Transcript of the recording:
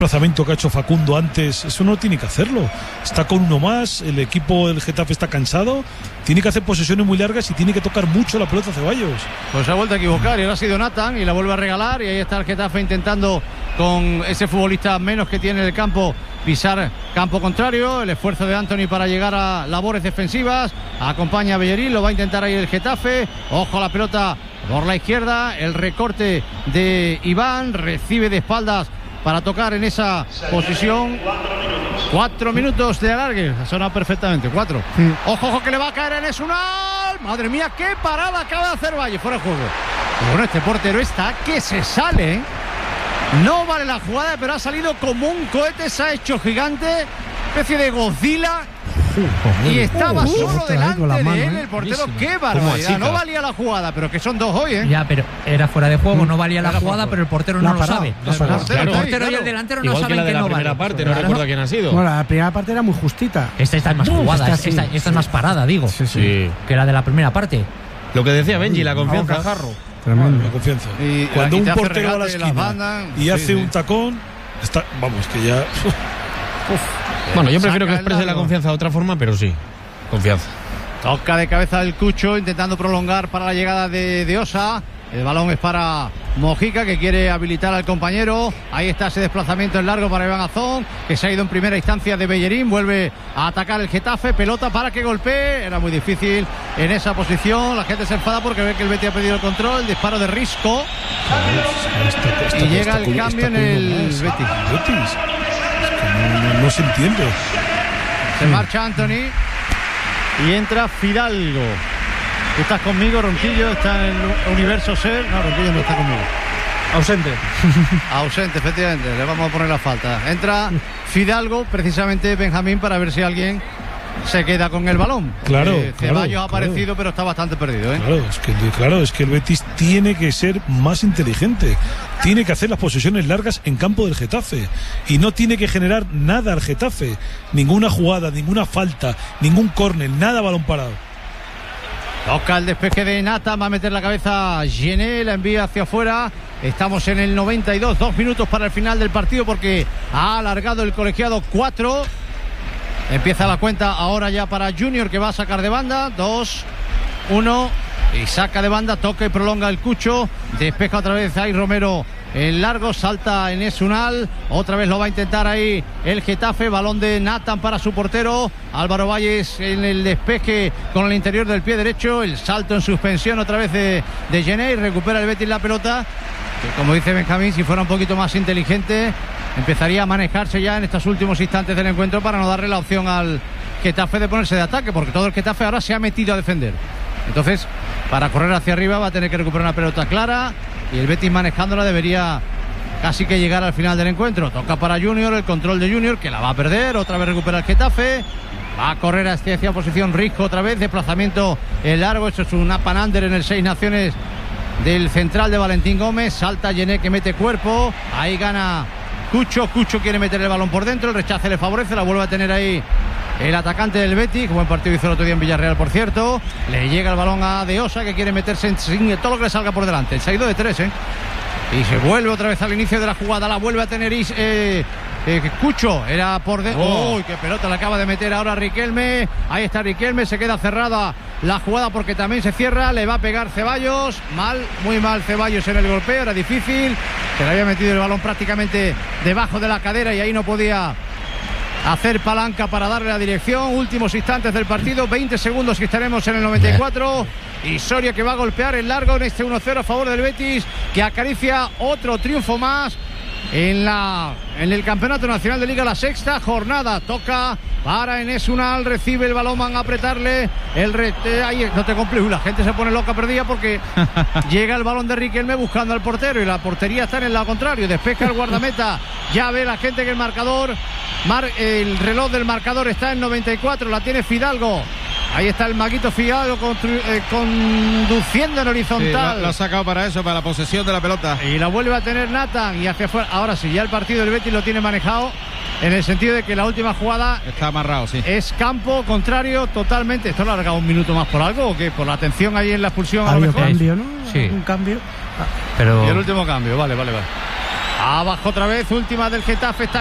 desplazamiento que ha hecho Facundo antes, eso no tiene que hacerlo. Está con uno más, el equipo del Getafe está cansado, tiene que hacer posesiones muy largas y tiene que tocar mucho la pelota a Ceballos. Pues se ha vuelto a equivocar y ahora ha sido Nathan y la vuelve a regalar, y ahí está el Getafe intentando con ese futbolista menos que tiene en el campo pisar campo contrario. El esfuerzo de Anthony para llegar a labores defensivas, acompaña a Bellerín, lo va a intentar ahí el Getafe. Ojo a la pelota por la izquierda, el recorte de Iván, recibe de espaldas para tocar en esa posición. 4 minutos de alargue, ha sonado perfectamente, 4. Ojo que le va a caer en Esunal. Madre mía, qué parada acaba de hacer Valle, fuera de juego. Pero bueno, este portero está que se sale, ¿eh? No vale la jugada, pero ha salido como un cohete, se ha hecho gigante, especie de Godzilla. Y estaba solo delante de él el portero. ¡Qué barbaridad! No valía la jugada, pero que son 2 hoy, ¿eh? Ya, pero era fuera de juego, no valía la jugada, pero el portero no lo sabe. El portero y el delantero no saben que no vale. Igual que la primera parte, no recuerdo quién ha sido. Bueno, la primera parte era muy justita. Esta es más jugada, esta es más parada, digo. Sí. Que la de la primera parte. Lo que decía Benji, la confianza. Tremendo. La confianza. Y cuando un portero regate va a la esquina y hace un tacón, está, vamos, que ya... Bueno, yo prefiero que exprese la confianza de otra forma, pero sí, confianza. Toca de cabeza el Cucho, intentando prolongar para la llegada de Osa. El balón es para Mojica, que quiere habilitar al compañero. Ahí está ese desplazamiento en largo para Iván Azón, que se ha ido en primera instancia de Bellerín. Vuelve a atacar el Getafe. Pelota para que golpee. Era muy difícil en esa posición. La gente se enfada porque ve que el Betis ha perdido el control. Disparo de Risco. Y llega el cambio en el Betis. No se entiende. Se marcha Anthony y entra Fidalgo. ¿Tú estás conmigo, Ronquillo? ¿Está en el universo ser? No, Ronquillo no está conmigo. Ausente, efectivamente. Le vamos a poner la falta. Entra Fidalgo, precisamente Benjamín, para ver si alguien se queda con el balón. Claro. Ceballos ha aparecido, pero está bastante perdido, ¿eh? Es que el Betis tiene que ser más inteligente. Tiene que hacer las posesiones largas en campo del Getafe. Y no tiene que generar nada al Getafe. Ninguna jugada, ninguna falta, ningún córner, nada balón parado. Toca el despeje de Nata, va a meter la cabeza Gené, la envía hacia afuera. Estamos en el 92, 2 minutos para el final del partido porque ha alargado el colegiado 4. Empieza la cuenta ahora ya para Junior, que va a sacar de banda. 2, 1 y saca de banda, toca y prolonga el Cucho. Despeja otra vez ahí Romero en largo, salta en Esunal, otra vez lo va a intentar ahí el Getafe, balón de Nathan para su portero, Álvaro Valles en el despeje con el interior del pie derecho, el salto en suspensión otra vez de Gené, y recupera el Betis la pelota, que como dice Benjamín, si fuera un poquito más inteligente, empezaría a manejarse ya en estos últimos instantes del encuentro para no darle la opción al Getafe de ponerse de ataque, porque todo el Getafe ahora se ha metido a defender. Entonces, para correr hacia arriba va a tener que recuperar una pelota clara, y el Betis manejándola debería casi que llegar al final del encuentro. Toca para Junior, el control de Junior, que la va a perder, otra vez recupera el Getafe, va a correr hacia posición Risco otra vez, desplazamiento en largo, eso es un up and under en el 6 Naciones del central de Valentín Gómez, salta Gené que mete cuerpo, ahí gana Cucho quiere meter el balón por dentro, el rechace le favorece, la vuelve a tener ahí el atacante del Betis, como buen partido hizo el otro día en Villarreal, por cierto. Le llega el balón a De Osa, que quiere meterse en todo lo que le salga por delante. Se ha ido de 3, y se vuelve otra vez al inicio de la jugada, la vuelve a tener Cucho, era por dentro. ¡Uy, qué pelota le acaba de meter ahora Riquelme! Ahí está Riquelme, se queda cerrada la jugada porque también se cierra, le va a pegar Ceballos, muy mal Ceballos en el golpeo, era difícil, se le había metido el balón prácticamente debajo de la cadera y ahí no podía hacer palanca para darle la dirección. Últimos instantes del partido, 20 segundos y estaremos en el 94. Y Soria que va a golpear el largo en este 1-0 a favor del Betis, que acaricia otro triunfo más en el Campeonato Nacional de Liga, la 6ª jornada. Toca para Enes Unal, recibe el balón, van a apretarle ahí no te compliques, la gente se pone loca perdida porque llega el balón de Riquelme buscando al portero y la portería está en el lado contrario, despeja el guardameta, ya ve la gente que el marcador el reloj del marcador está en 94, la tiene Fidalgo. Ahí está el maguito Fidalgo conduciendo en horizontal. Sí, lo ha sacado para eso, para la posesión de la pelota. Y la vuelve a tener Nathan y hacia afuera. Ahora sí, ya el partido del Betis lo tiene manejado en el sentido de que la última jugada está amarrado, sí. Es campo contrario totalmente. ¿Esto lo ha alargado un minuto más por algo o qué? ¿Por la atención ahí en la expulsión a lo mejor? Cambio, ¿no? Sí. Un cambio. Pero... Y el último cambio, vale. Abajo otra vez, última del Getafe. Está